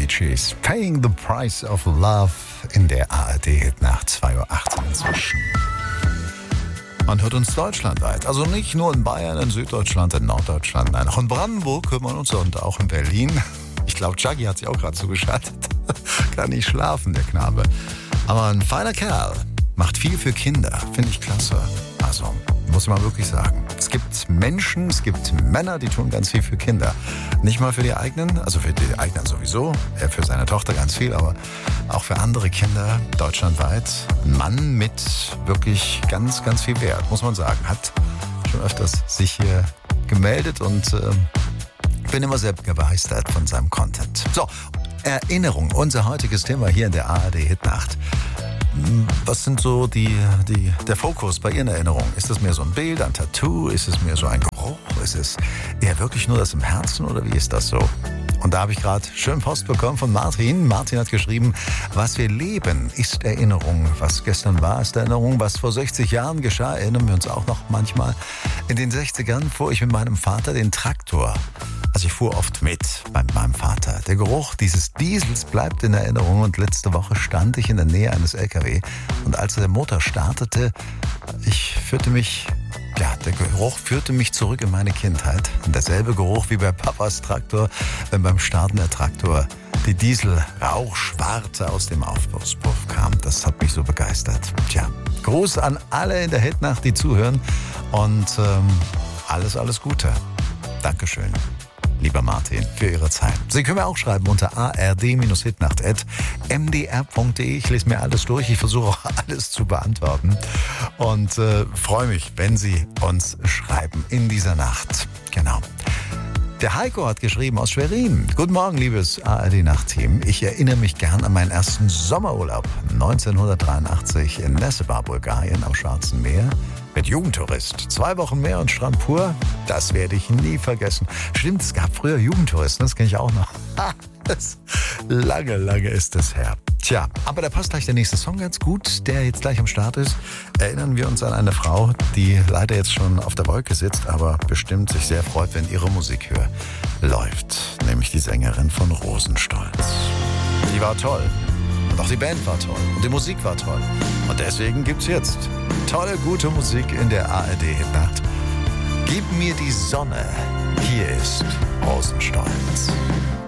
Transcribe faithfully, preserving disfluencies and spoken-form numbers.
Gees. Paying the Price of Love in der A R D-Hitnacht zwei Uhr achtzehn inzwischen. Man hört uns deutschlandweit. Also nicht nur in Bayern, in Süddeutschland, in Norddeutschland. Nein, auch in Brandenburg hört man uns und auch in Berlin. Ich glaube, Chucky hat sich auch gerade zugeschaltet. Kann nicht schlafen, der Knabe. Aber ein feiner Kerl. Macht viel für Kinder. Finde ich klasse. Also, muss man wirklich sagen. Es gibt Menschen, es gibt Männer, die tun ganz viel für Kinder. Nicht mal für die eigenen, also für die eigenen sowieso. Er für seine Tochter ganz viel, aber auch für andere Kinder deutschlandweit. Ein Mann mit wirklich ganz, ganz viel Wert, muss man sagen. Hat schon öfters sich hier gemeldet und äh, bin immer sehr begeistert von seinem Content. So, Erinnerung, unser heutiges Thema hier in der A R D-Hitnacht. Was sind so die, die, der Fokus bei Ihren Erinnerungen? Ist es mehr so ein Bild, ein Tattoo? Ist es mehr so ein Geruch? Ist es eher wirklich nur das im Herzen oder wie ist das so? Und da habe ich gerade schön Post bekommen von Martin. Martin hat geschrieben, was wir leben, ist Erinnerung. Was gestern war, ist Erinnerung. Was vor sechzig Jahren geschah, erinnern wir uns auch noch manchmal. In den sechzigern fuhr ich mit meinem Vater den Traktor. Also ich fuhr oft mit bei meinem Vater. Der Geruch dieses Diesels bleibt in Erinnerung und letzte Woche stand ich in der Nähe eines L K W und als der Motor startete, ich führte mich, ja, der Geruch führte mich zurück in meine Kindheit. Und derselbe Geruch wie bei Papas Traktor, wenn beim Starten der Traktor die Dieselrauchschwarte aus dem Auspuff kam. Das hat mich so begeistert. Tja, Gruß an alle in der Hitnacht, die zuhören und ähm, alles, alles Gute. Dankeschön, lieber Martin, für Ihre Zeit. Sie können mir auch schreiben unter a r d hitnacht at m d r punkt d e. Ich lese mir alles durch. Ich versuche auch alles zu beantworten. Und äh, freue mich, wenn Sie uns schreiben in dieser Nacht. Genau. Der Heiko hat geschrieben aus Schwerin. Guten Morgen, liebes A R D-Nachtteam. Ich erinnere mich gern an meinen ersten Sommerurlaub neunzehnhundertdreiundachtzig in Nessebar, Bulgarien am Schwarzen Meer. Mit Jugendtourist. Zwei Wochen Meer und Strand pur. Das werde ich nie vergessen. Stimmt, es gab früher Jugendtouristen, das kenne ich auch noch. Das, lange, lange ist es her. Tja, aber da passt gleich der nächste Song ganz gut, der jetzt gleich am Start ist. Erinnern wir uns an eine Frau, die leider jetzt schon auf der Wolke sitzt, aber bestimmt sich sehr freut, wenn ihre Musik hier läuft. Nämlich die Sängerin von Rosenstolz. Die war toll. Und auch die Band war toll. Und die Musik war toll. Und deswegen gibt's jetzt tolle, gute Musik in der A R D-Hitnacht. Gib mir die Sonne. Hier ist Rosenstolz.